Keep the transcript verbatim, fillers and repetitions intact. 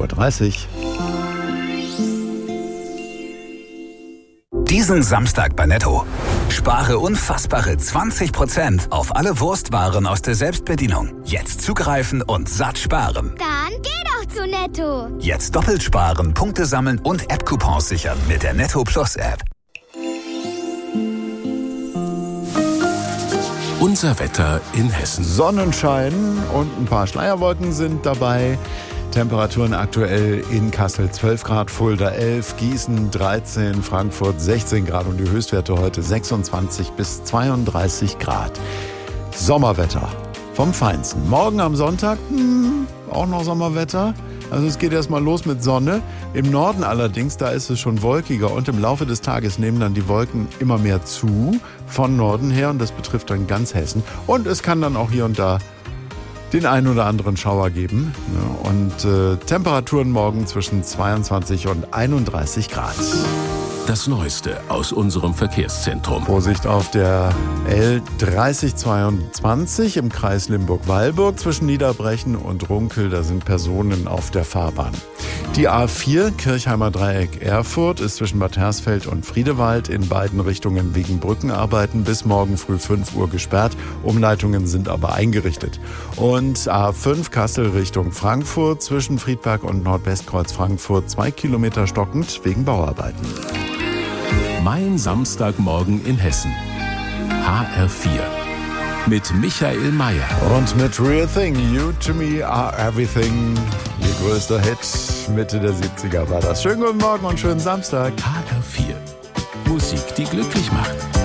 Uhr dreißig. Diesen Samstag bei Netto. Spare unfassbare zwanzig Prozent auf alle Wurstwaren aus der Selbstbedienung. Jetzt zugreifen und satt sparen. Dann geh doch zu Netto. Jetzt doppelt sparen, Punkte sammeln und App-Coupons sichern mit der Netto Plus App. Unser Wetter in Hessen. Sonnenschein und ein paar Schleierwolken sind dabei. Temperaturen aktuell in Kassel zwölf Grad, Fulda elf, Gießen dreizehn, Frankfurt sechzehn Grad und die Höchstwerte heute sechsundzwanzig bis zweiunddreißig Grad. Sommerwetter vom Feinsten. Morgen am Sonntag hm, auch noch Sommerwetter. Also es geht erstmal los mit Sonne. Im Norden allerdings, da ist es schon wolkiger und im Laufe des Tages nehmen dann die Wolken immer mehr zu von Norden her und das betrifft dann ganz Hessen. Und es kann dann auch hier und da den einen oder anderen Schauer geben. Und äh, Temperaturen morgen zwischen zweiundzwanzig und einunddreißig Grad. Das Neueste aus unserem Verkehrszentrum. Vorsicht auf der L dreißig zweiundzwanzig im Kreis Limburg-Weilburg zwischen Niederbrechen und Runkel. Da sind Personen auf der Fahrbahn. Die A vier Kirchheimer Dreieck Erfurt ist zwischen Bad Hersfeld und Friedewald in beiden Richtungen wegen Brückenarbeiten bis morgen früh fünf Uhr gesperrt. Umleitungen sind aber eingerichtet. Und A fünf Kassel Richtung Frankfurt zwischen Friedberg und Nordwestkreuz Frankfurt zwei Kilometer stockend wegen Bauarbeiten. Mein Samstagmorgen in Hessen. H R vier. Mit Michael Mayer. Und mit Real Thing, You to Me Are Everything. Ihr größter Hit, Mitte der siebziger war das. Schönen guten Morgen und schönen Samstag. H R vier. Musik, die glücklich macht.